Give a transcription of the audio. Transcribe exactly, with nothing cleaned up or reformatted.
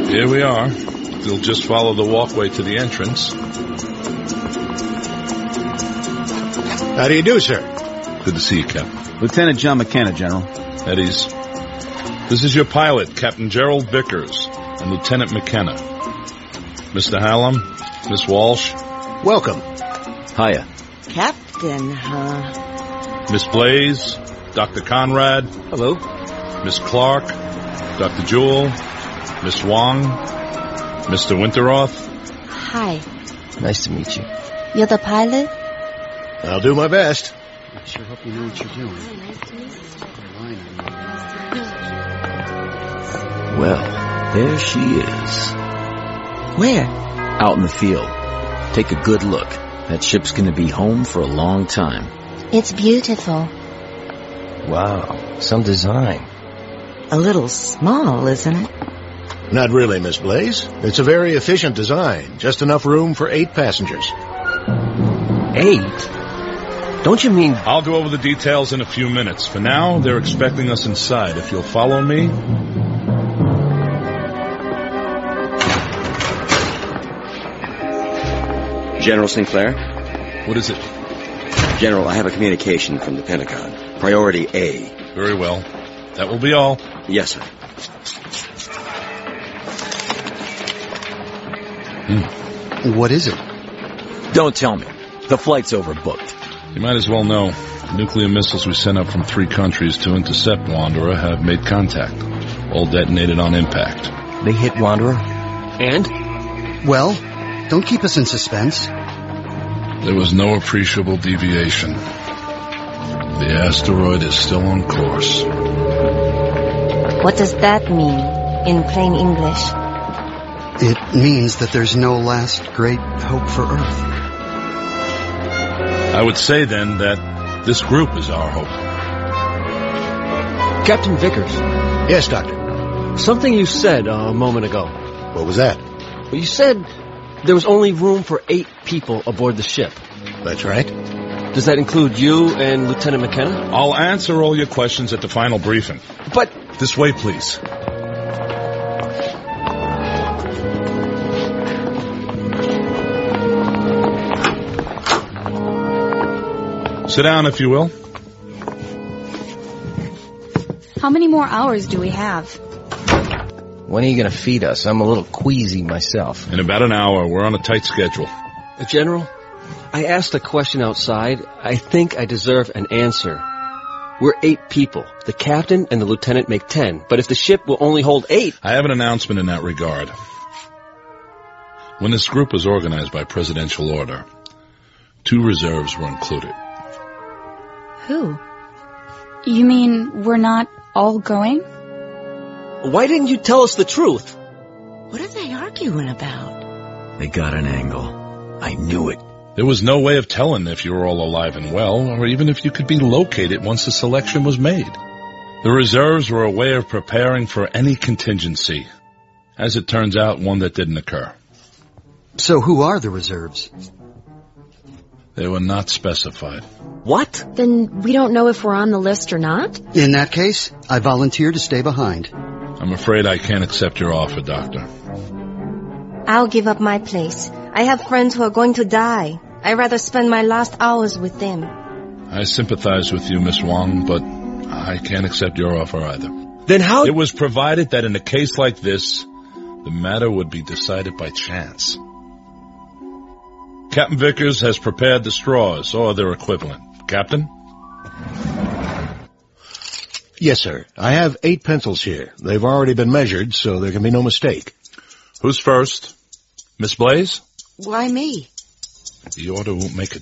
Here we are. You'll just follow the walkway to the entrance. How do you do, sir? Good to see you, Captain. Lieutenant John McKenna, General. At ease. This is your pilot, Captain Gerald Vickers, and Lieutenant McKenna. Mister Hallam, Miss Walsh. Welcome. Hiya. Captain, huh? Miss Blaze, Doctor Conrad. Hello. Miss Clark, Doctor Jewell, Miss Wong, Mister Winteroth. Hi. Nice to meet you. You're the pilot? I'll do my best. I sure hope you know what you're doing. Well, there she is. Where? Out in the field. Take a good look. That ship's gonna be home for a long time. It's beautiful. Wow, some design. A little small, isn't it? Not really, Miss Blaze. It's a very efficient design. Just enough room for eight passengers. Eight? Don't you mean... I'll go over the details in a few minutes. For now, they're expecting us inside. If you'll follow me... General Sinclair? What is it? General, I have a communication from the Pentagon. Priority A. Very well. That will be all. Yes, sir. Hmm. What is it? Don't tell me. The flight's overbooked. You might as well know. The nuclear missiles we sent up from three countries to intercept Wanderer have made contact. All detonated on impact. They hit Wanderer? And? Well, don't keep us in suspense. There was no appreciable deviation. The asteroid is still on course. What does that mean in plain English? It means that there's no last great hope for Earth. I would say then that this group is our hope. Captain Vickers. Yes, Doctor. Something you said uh, a moment ago. What was that? Well, you said there was only room for eight people aboard the ship. That's right. Does that include you and Lieutenant McKenna? I'll answer all your questions at the final briefing. But... This way, please. Sit down, if you will. How many more hours do we have? When are you going to feed us? I'm a little queasy myself. In about an hour. We're on a tight schedule. Uh, General, I asked a question outside. I think I deserve an answer. We're eight people. The captain and the lieutenant make ten. But if the ship will only hold eight... I have an announcement in that regard. When this group was organized by presidential order, two reserves were included. Who? You mean we're not all going? Why didn't you tell us the truth? What are they arguing about? They got an angle. I knew it. There was no way of telling if you were all alive and well, or even if you could be located once the selection was made. The reserves were a way of preparing for any contingency. As it turns out, one that didn't occur. So who are the reserves? They were not specified. What? Then we don't know if we're on the list or not? In that case, I volunteer to stay behind. I'm afraid I can't accept your offer, Doctor. I'll give up my place. I have friends who are going to die. I'd rather spend my last hours with them. I sympathize with you, Miss Wong, but I can't accept your offer either. Then how... It was provided that in a case like this, the matter would be decided by chance. Captain Vickers has prepared the straws, or their equivalent. Captain? Yes, sir. I have eight pencils here. They've already been measured, so there can be no mistake. Who's first? Miss Blaze? Why me? The order won't make a